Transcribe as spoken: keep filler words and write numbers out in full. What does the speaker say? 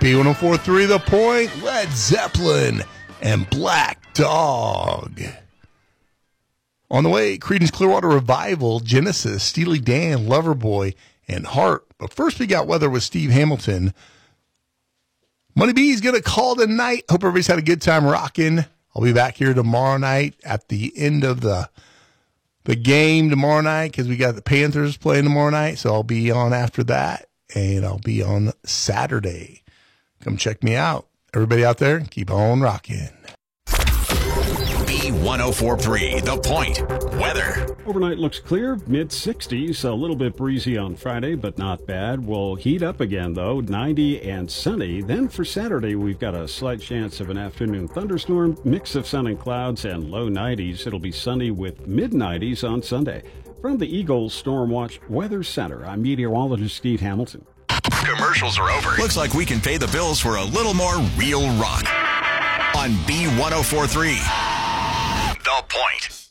B one oh four point three The Point, Led Zeppelin, and Black Dog. On the way, Creedence Clearwater Revival, Genesis, Steely Dan, Loverboy, and Heart. But first we got weather with Steve Hamilton. Money B's going to call tonight. Hope everybody's had a good time rocking. I'll be back here tomorrow night at the end of the the game tomorrow night because we got the Panthers playing tomorrow night. So I'll be on after that, and I'll be on Saturday. Come check me out. Everybody out there, keep on rocking. B one oh four point three The Point. Weather. Overnight looks clear, mid sixties, a little bit breezy on Friday, but not bad. We'll heat up again, though, ninety and sunny. Then for Saturday, we've got a slight chance of an afternoon thunderstorm, mix of sun and clouds, and low nineties. It'll be sunny with mid nineties on Sunday. From the Eagles Storm Watch Weather Center, I'm meteorologist Steve Hamilton. Commercials are over. Looks like we can pay the bills for a little more real rock. On B one oh four point three The Point.